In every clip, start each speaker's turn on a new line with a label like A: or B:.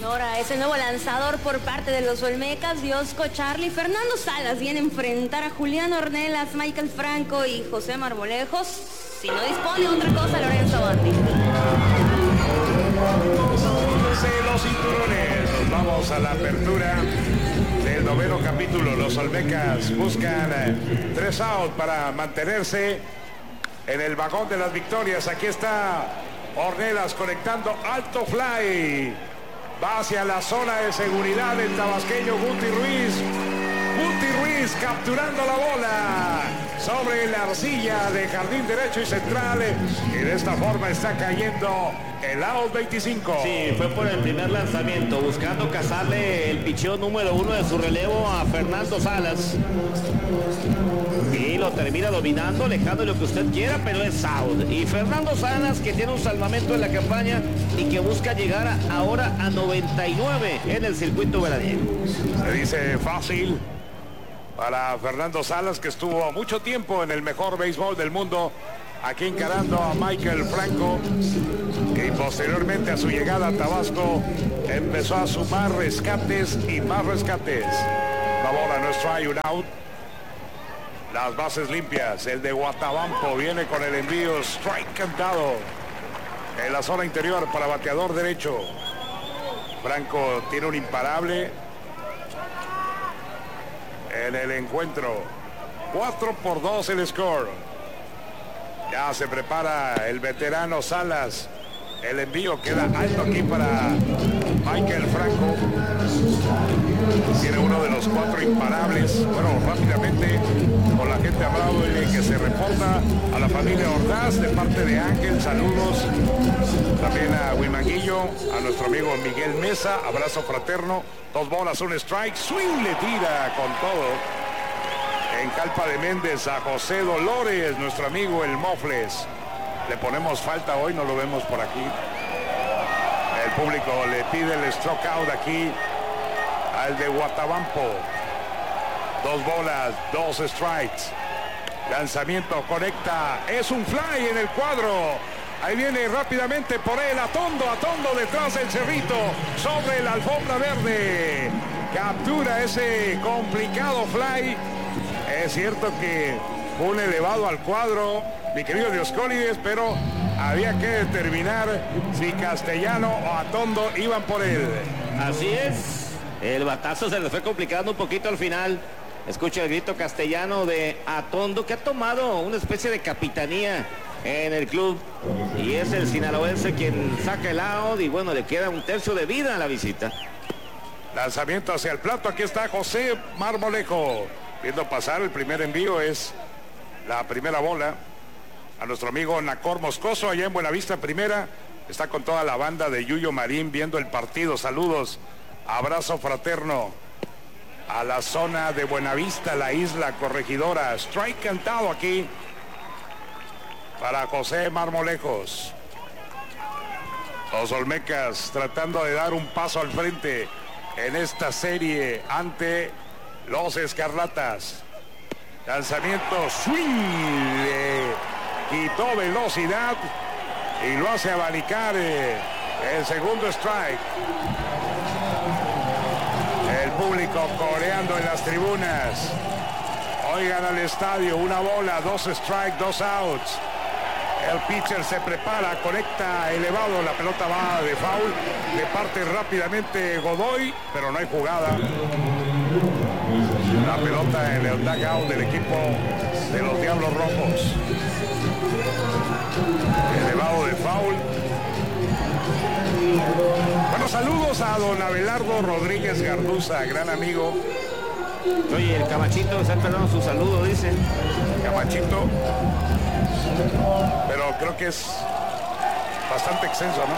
A: honor a ese nuevo lanzador por parte de los Olmecas, Diosco Charlie. Fernando Salas viene a enfrentar a Julián Ornelas, Michael Franco y José Marmolejos. Si no dispone otra cosa, Lorenzo Bandi.
B: Los cinturones. Nos vamos a la apertura del 9º capítulo. Los Olmecas buscan 3 outs para mantenerse en el vagón de las victorias. Aquí está Ornelas conectando alto fly. Va hacia la zona de seguridad el tabasqueño Guti Ruiz. Guti Ruiz capturando la bola sobre la arcilla de jardín derecho y central. Y de esta forma está cayendo el out 25.
C: Sí, fue por el primer lanzamiento, buscando cazarle el picheo número 1 de su relevo a Fernando Salas. Y lo termina dominando, alejando lo que usted quiera, pero es out. Y Fernando Salas, que tiene un salvamento en la campaña y que busca llegar ahora a 99 en el circuito veraniego.
B: Se dice fácil para Fernando Salas, que estuvo mucho tiempo en el mejor béisbol del mundo, aquí encarando a Michael Franco, que posteriormente a su llegada a Tabasco empezó a sumar rescates y más rescates. La bola no es try, un out. Las bases limpias. El de Guatabampo viene con el envío, strike cantado en la zona interior para bateador derecho. Franco tiene un imparable en el encuentro. 4-2 el score. Ya se prepara el veterano Salas. El envío queda alto aquí para Michael Franco. Tiene uno de los 4 imparables. Bueno, rápidamente con la gente amable que se reporta a la familia Ordaz de parte de Ángel. Saludos también a Huimanguillo, a nuestro amigo Miguel Mesa. Abrazo fraterno. 2 bolas, un strike. Swing le tira con todo. En Calpa de Méndez a José Dolores, nuestro amigo el Mofles. Le ponemos falta hoy, no lo vemos por aquí. El público le pide el stroke out aquí al de Guatabampo. 2 bolas, 2 strikes. Lanzamiento, conecta. Es un fly en el cuadro. Ahí viene rápidamente por él Atondo detrás del cerrito, sobre la alfombra verde. Captura ese complicado fly. Es cierto que fue un elevado al cuadro, mi querido Dioscólides, pero había que determinar si Castellano o Atondo iban por él.
C: Así es. El batazo se le fue complicando un poquito al final. Escucha el grito castellano de Atondo, que ha tomado una especie de capitanía en el club. Y es el sinaloense quien saca el out y bueno, le queda 1/3 de vida a la visita.
B: Lanzamiento hacia el plato. Aquí está José Marmolejo. Viendo pasar el primer envío, es la primera bola a nuestro amigo Nacor Moscoso allá en Buenavista Primera. Está con toda la banda de Yuyo Marín viendo el partido. Saludos, abrazo fraterno a la zona de Buenavista, la isla Corregidora. Strike cantado aquí para José Marmolejos. Los Olmecas tratando de dar un paso al frente en esta serie ante los Escarlatas. Lanzamiento, swing, le quitó velocidad y lo hace abanicar el segundo strike. El público coreando en las tribunas. Oigan al estadio, 1 bola, 2 strikes, 2 outs. El pitcher se prepara, conecta elevado, la pelota va de foul, le parte rápidamente Godoy, pero no hay jugada. La pelota en el dugout del equipo de los Diablos Rojos. Elevado de foul. Bueno, saludos a don Abelardo Rodríguez Garduza, gran amigo.
C: Oye, el Camachito está esperando su saludo, dice.
B: Camachito. Pero creo que es bastante extenso, ¿no?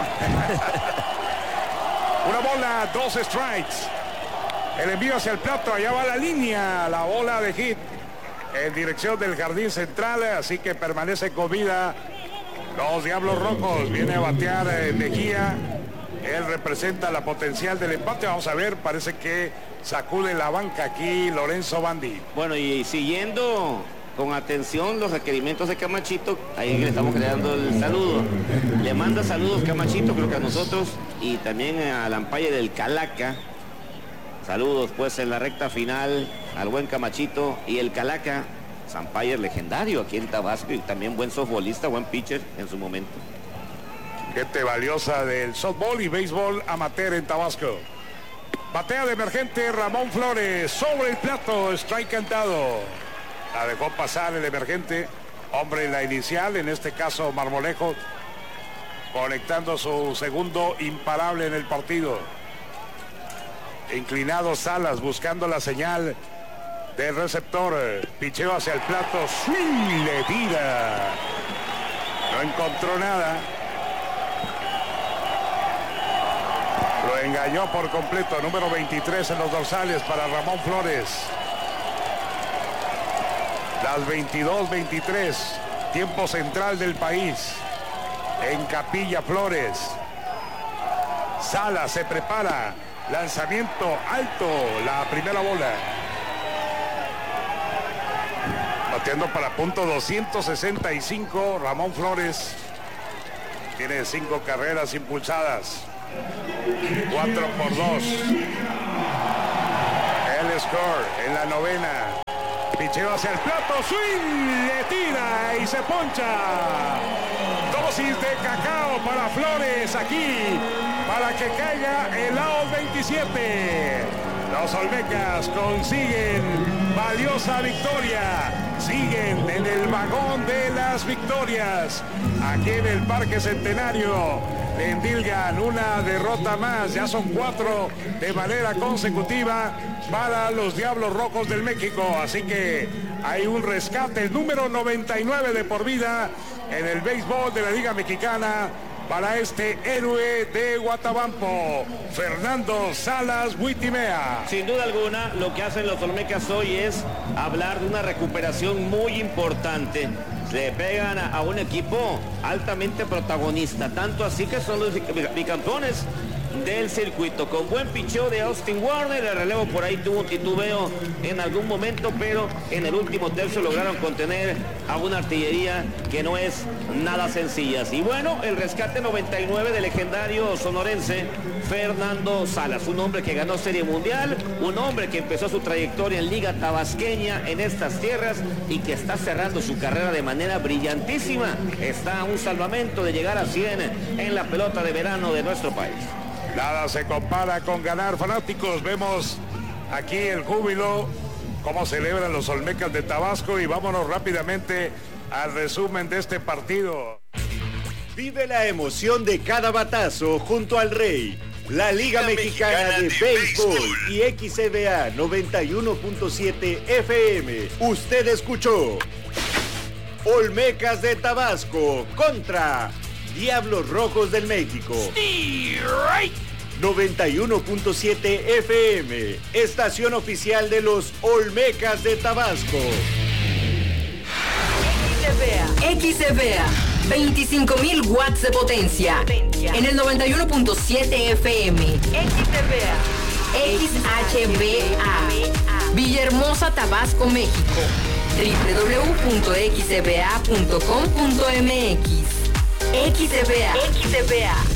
B: 1 bola, 2 strikes. El envío hacia el plato, allá va la línea, la bola de hit en dirección del jardín central, así que permanece con vida los Diablos Rojos. Viene a batear Mejía, él representa la potencial del empate. Vamos a ver, parece que sacude la banca aquí Lorenzo Bandi.
C: Bueno, y siguiendo con atención los requerimientos de Camachito. Ahí le estamos creando el saludo. Le manda saludos Camachito, creo que a nosotros, y también al umpire del Calaca. Saludos pues en la recta final al buen Camachito y el Calaca, umpire legendario aquí en Tabasco y también buen softbolista, buen pitcher en su momento.
B: Gente valiosa del softball y béisbol amateur en Tabasco. Batea de emergente Ramón Flores sobre el plato, strike cantado. La dejó pasar el emergente, hombre en la inicial, en este caso Marmolejo, conectando su segundo imparable en el partido. Inclinado Salas buscando la señal del receptor, picheo hacia el plato, swing, le tira. No encontró nada. Lo engañó por completo, número 23 en los dorsales para Ramón Flores. Las 22:23, tiempo central del país. En Capilla Flores. Salas se prepara. Lanzamiento alto, la primera bola. Bateando para punto 265, Ramón Flores. Tiene 5 carreras impulsadas. 4 por 2. El score en la novena. Picheo hacia el plato, swing, le tira y se poncha. Dosis de cacao para Flores aquí, para que caiga el out 27. Los Olmecas consiguen valiosa victoria. Siguen en el vagón de las victorias. Aquí en el Parque Centenario le endilgan una derrota más. Ya son 4 de manera consecutiva para los Diablos Rojos del México. Así que hay un rescate, el número 99 de por vida en el béisbol de la Liga Mexicana para este héroe de Guatabampo, Fernando Salas Huitimea.
C: Sin duda alguna, lo que hacen los Olmecas hoy es hablar de una recuperación muy importante. Le pegan a un equipo altamente protagonista, tanto así que son los bicampeones del circuito, con buen picheo de Austin Warner. El relevo por ahí tuvo un titubeo en algún momento, pero en el último tercio lograron contener a una artillería que no es nada sencilla. Y bueno, el rescate 99 del legendario sonorense Fernando Salas, un hombre que ganó Serie Mundial, un hombre que empezó su trayectoria en Liga Tabasqueña en estas tierras y que está cerrando su carrera de manera brillantísima. Está a un salvamento de llegar a 100 en la pelota de verano de nuestro país.
B: Nada se compara con ganar, fanáticos. Vemos aquí el júbilo, cómo celebran los Olmecas de Tabasco, y vámonos rápidamente al resumen de este partido.
D: Vive la emoción de cada batazo junto al Rey, la Liga Mexicana de Béisbol y XCBA 91.7 FM. Usted escuchó Olmecas de Tabasco contra Diablos Rojos del México. 91.7 FM, estación oficial de los Olmecas de Tabasco.
E: XCBA, 25,000 watts de potencia. En el 91.7 FM. XCBA. Villahermosa, Tabasco, México. www.xcba.com.mx. XCBA.